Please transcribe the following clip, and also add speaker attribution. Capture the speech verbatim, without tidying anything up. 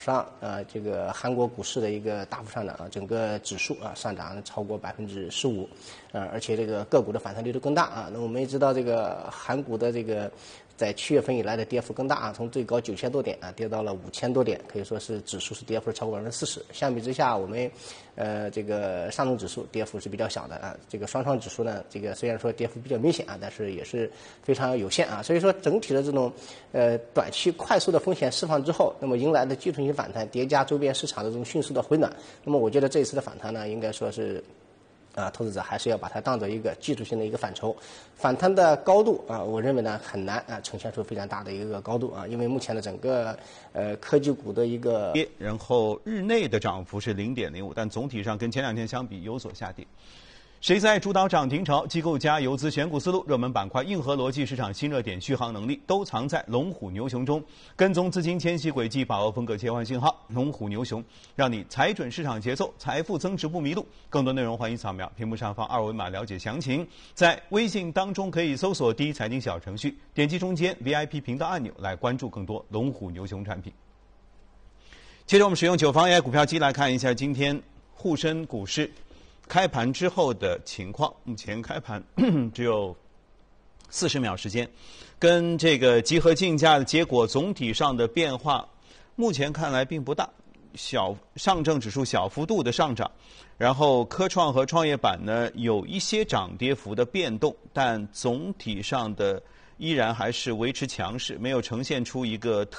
Speaker 1: 上，呃，这个韩国股市的一个大幅上涨啊，整个指数啊上涨超过百分之十五，呃，而且这个个股的反弹力度更大啊。那我们也知道，这个韩股的这个在七月份以来的跌幅更大啊，从最高九千多点啊跌到了五千多点，可以说是指数是跌幅超过百分之四十。相比之下，我们呃这个上证指数跌幅是比较小的啊，这个双创指数呢，这个虽然说跌幅比较明显啊，但是也是非常有限啊。所以说整体的这种呃短期快速的风险释放之后，那么迎来的技术性反弹叠加周边市场的这种迅速的回暖，那么我觉得这一次的反弹呢，应该说是啊，投资者还是要把它当做一个技术性的一个范畴。反弹的高度啊，我认为呢很难啊呈现出非常大的一个高度啊，因为目前的整个呃科技股的一个，
Speaker 2: 然后日内的涨幅是零点零五，但总体上跟前两天相比有所下跌。谁在主导涨停潮？机构加游资选股思路、热门板块、硬核逻辑、市场新热点、续航能力，都藏在龙虎牛熊中。跟踪资金迁徙轨迹，把握风格切换信号，龙虎牛熊，让你踩准市场节奏，财富增值不迷路。更多内容欢迎扫描屏幕上方二维码了解详情。在微信当中可以搜索第一财经小程序，点击中间 V I P 频道按钮来关注更多龙虎牛熊产品。接着我们使用九方 A I 股票机来看一下今天沪深股市开盘之后的情况。目前开盘只有四十秒时间，跟这个集合竞价的结果总体上的变化，目前看来并不大。小上证指数小幅度的上涨，然后科创和创业板呢有一些涨跌幅的变动，但总体上的依然还是维持强势，没有呈现出一个特